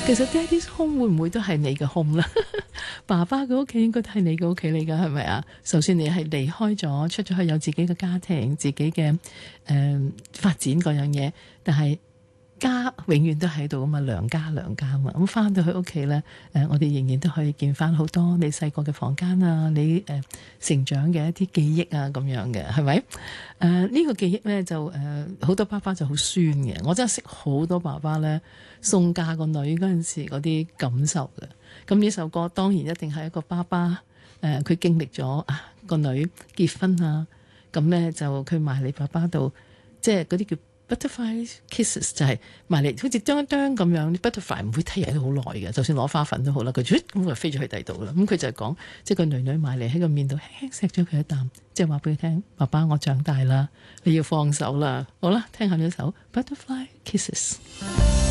其實 Daddy's home 會唔會都係你嘅 home 啦？爸爸嘅屋企應該都係你嘅屋企嚟㗎，係咪啊？就算你係離開咗，出咗去有自己嘅家庭、自己嘅發展嗰樣嘢，但係家永遠都喺度㗎嘛，娘家娘家嘛。咁翻到去屋企咧，我哋仍然都可以見翻好多你細個嘅房間啊，你成長嘅一啲記憶啊，咁樣嘅係咪？呢個記憶咧就好多爸爸就好酸嘅。我真係識好多爸爸咧送嫁個女嗰陣時嗰啲感受嘅。咁呢首歌當然一定係一個爸爸佢經歷咗個女結婚啊，咁咧就佢埋嚟爸爸度，即係嗰啲叫 butterfly kisses， 就係埋嚟好似叮叮咁樣。butterfly 唔會睇人好耐嘅，就算攞花粉都好啦，佢咁就飛咗去第度啦。咁佢就係講，即係個女女埋嚟喺個面度輕輕錫咗佢一啖，即係話俾佢聽，爸爸我長大啦，你要放手啦。好啦，聽下呢首 butterfly kisses。